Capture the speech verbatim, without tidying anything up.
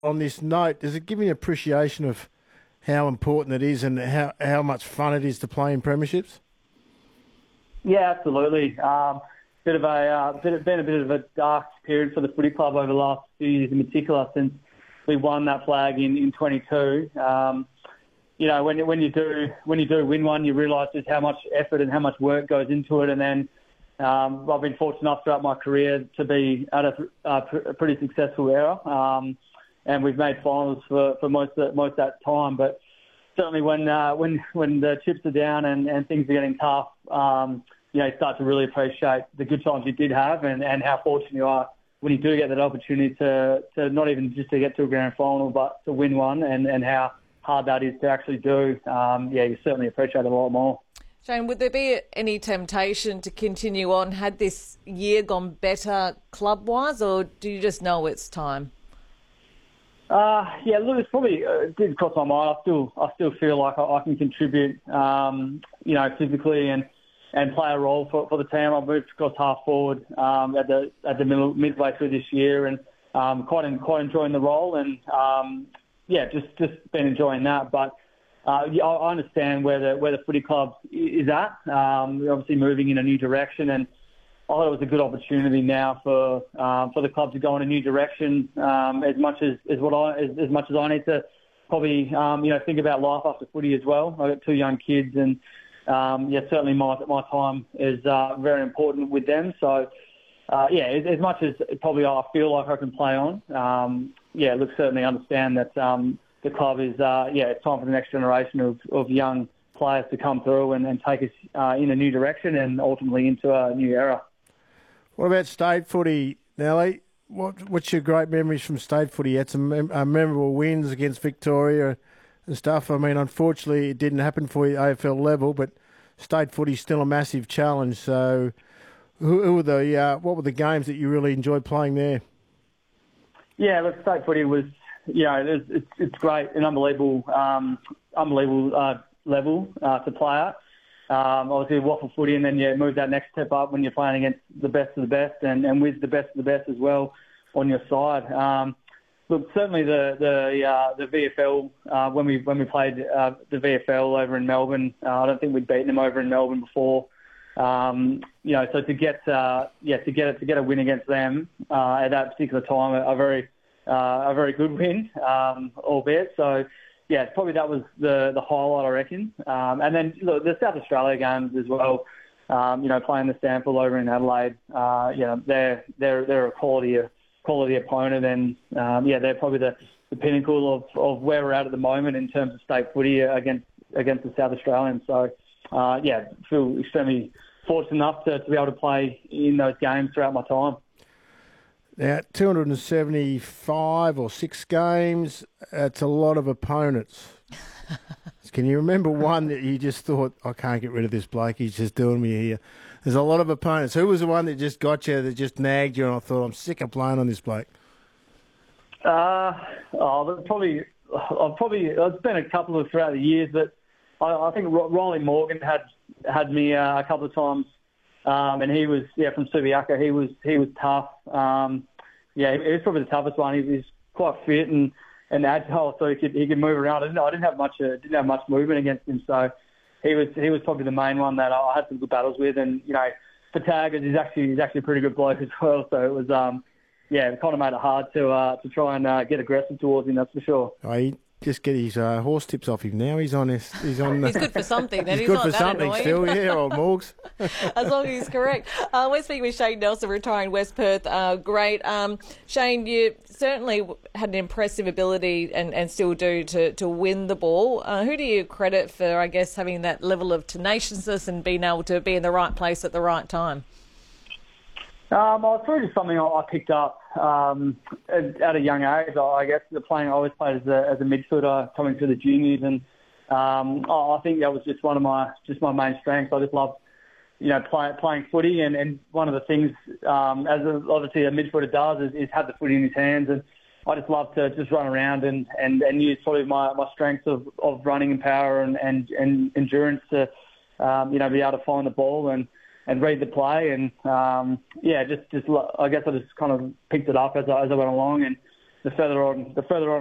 on this note, does it give you an appreciation of how important it is and how, how much fun it is to play in premierships? Yeah, absolutely. Um, bit of a uh, bit, been a bit of a dark period for the footy club over the last few years, in particular, since we won that flag in in twenty-two. Um, you know, when when you do when you do win one, you realise just how much effort and how much work goes into it. And then um, I've been fortunate enough throughout my career to be at a, a, a pretty successful era, um, and we've made finals for, for most of, most of that time. But certainly when uh, when when the chips are down and, and things are getting tough, um, you know, you start to really appreciate the good times you did have and, and how fortunate you are when you do get that opportunity to, to not even just to get to a grand final, but to win one, and, and how hard that is to actually do. Um, yeah, you certainly appreciate it a lot more. Shane, would there be any temptation to continue on? Had this year gone better club-wise, or do you just know it's time? Uh, yeah, look, it's probably uh, it did cross my mind. I still, I still feel like I, I can contribute, um, you know, physically and, and play a role for, for the team. I've moved across half forward um, at the at the middle midway through this year, and um, quite quite enjoying the role, and um, yeah, just just been enjoying that. But uh, yeah, I understand where the where the footy club is at. Um, we're obviously moving in a new direction, and I thought it was a good opportunity now for um, for the club to go in a new direction. Um, as much as, as what I as, as much as I need to probably um, you know think about life after footy as well. I've got two young kids, and um, yeah, certainly my my time is uh, very important with them. So uh, yeah, as, as much as probably I feel like I can play on, um, yeah, look, certainly understand that um, the club is uh, yeah, it's time for the next generation of, of young players to come through and, and take us uh, in a new direction and ultimately into a new era. What about state footy, Nelly? What, what's your great memories from state footy? You had some mem- uh, memorable wins against Victoria and stuff. I mean, unfortunately, it didn't happen for you at A F L level, but state footy's still a massive challenge. So, who, who were the uh, what were the games that you really enjoyed playing there? Yeah, look, state footy was, you know, it's it's, it's great, an unbelievable, um, unbelievable uh, level uh, to play at. Um, obviously, waffle footy, and then you move that next step up when you're playing against the best of the best, and, and with the best of the best as well on your side. Um, look, certainly the the uh, the V F L uh, when we when we played uh, the V F L over in Melbourne, uh, I don't think we'd beaten them over in Melbourne before. Um, you know, so to get uh, yeah to get it to get a win against them uh, at that particular time, a, a very uh, a very good win, um, albeit so. Yeah, probably that was the, the highlight, I reckon. Um, and then, look, the South Australia games as well, um, you know, playing the Stanford over in Adelaide, uh, you know, they're, they're, they're a quality quality opponent. And, um, yeah, they're probably the, the pinnacle of, of where we're at at the moment in terms of state footy against against the South Australians. So, uh, yeah, feel extremely fortunate enough to, to be able to play in those games throughout my time. Now, two hundred seventy-five or six games, that's a lot of opponents. Can you remember one that you just thought, I can't get rid of this bloke, he's just doing me here? There's a lot of opponents. Who was the one that just got you, that just nagged you, and I thought, I'm sick of playing on this bloke? Uh, oh, probably, I've probably, it's been a couple of throughout the years, but I, I think Riley Morgan had had me uh, a couple of times. Um, and he was, yeah, from Subiaco. He was, he was tough. Um, yeah, he was probably the toughest one. He was quite fit and, and agile, so he could he could move around. I didn't, I didn't have much, uh, didn't have much movement against him. So he was, he was probably the main one that I had some good battles with. And you know, for Taggart, he's actually, he's actually a pretty good bloke as well. So it was, um, yeah, it kind of made it hard to, uh, to try and uh, get aggressive towards him. That's for sure. Oh, he just get his uh, horse tips off him now. He's on his, he's on. He's good for something. Then he's, he's good not for that something annoying. still. Yeah, old Morgs. As long as he's correct. Uh, we're speaking with Shane Nelson, retiring West Perth. Uh, great. Um, Shane, you certainly had an impressive ability and, and still do to, to win the ball. Uh, who do you credit for, I guess, having that level of tenaciousness and being able to be in the right place at the right time? Um, well, it's really just something I picked up um, at, at a young age. I guess the playing I always played as a, as a midfielder coming through the juniors, and um, I think that was just one of my just my main strengths. I just loved, you know, play, playing footy, and, and one of the things, um, as a, obviously a midfielder does, is, is have the footy in his hands, and I just love to just run around and, and, and use probably my, my strengths of, of running and power and, and, and endurance to, um, you know, be able to find the ball and. and read the play, and um, yeah, just just I guess I just kind of picked it up as I, as I went along, and the further on the further on